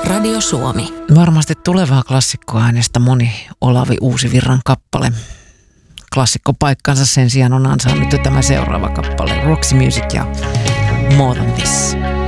Radio Suomi. Varmasti tulevaa klassikkoaineesta moni Olavi Uusivirran kappale. Klassikkopaikkansa sen sijaan on ansainnut jo tämä seuraava kappale. Roxy Music ja More Than This.